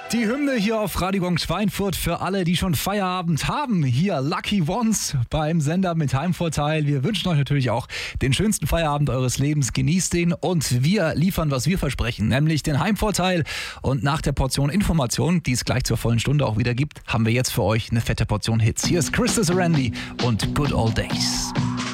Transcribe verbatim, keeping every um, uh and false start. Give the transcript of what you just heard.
Die Hymne hier auf Radio Gong Schweinfurt für alle, die schon Feierabend haben. Hier Lucky Ones beim Sender mit Heimvorteil. Wir wünschen euch natürlich auch den schönsten Feierabend eures Lebens. Genießt den und wir liefern, was wir versprechen, nämlich den Heimvorteil. Und nach der Portion Information, die es gleich zur vollen Stunde auch wieder gibt, haben wir jetzt für euch eine fette Portion Hits. Hier ist Christus Randy und Good Old Days.